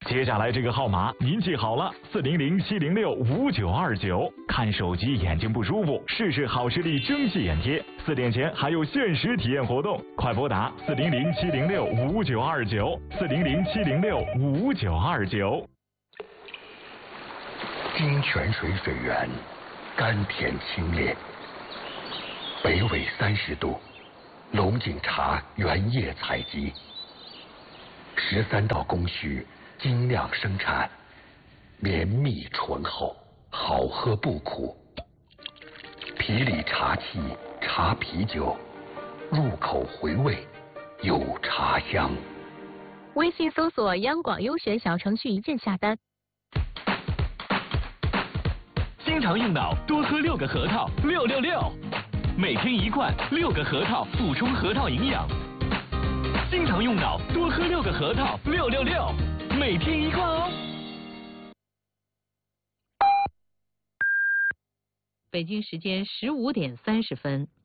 接下来这个号码您记好了，400-706-5929。看手机眼睛不舒服，试试好视力蒸汽眼贴。4点前还有限时体验活动，快拨打400-706-5929，400-706-5929。 金泉水水源，甘甜清冽，北纬30度，龙井茶原叶采集，13道工序，精酿生产，绵密醇厚，好喝不苦。皮里茶气，茶啤酒，入口回味，有茶香。 微信搜索央广优选小程序一键下单。 经常用脑，多喝6个核桃，666，每天1罐，6个核桃补充核桃营养。经常用脑，多喝6个核桃，666，每天1罐哦。 北京时间15点30分。